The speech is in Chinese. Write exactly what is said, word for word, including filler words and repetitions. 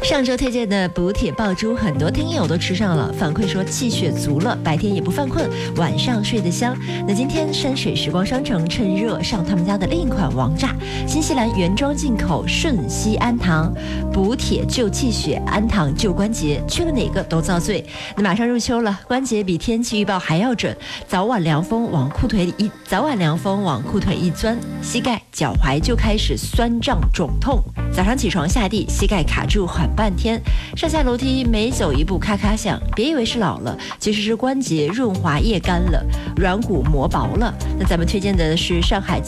上周推荐的补铁爆珠，很多听友都吃上了，反馈说气血足了，白天也不犯困，晚上睡得香。那今天山水时光商城趁热上他们家的另一款王炸，新西兰原装进口顺西安糖，补铁救气血，安糖救关节，去了哪个都遭罪。那马上入秋了，关节比天气预报还要准，早晚凉风往裤腿里一早晚凉风往裤腿一钻，膝盖脚踝就开始酸胀肿痛。早上起床下地，膝盖卡住缓半天，上下楼梯每走一步咔咔响，别以为是老了，其实是关节润滑液干了，软骨磨薄了。那咱们推荐的是上海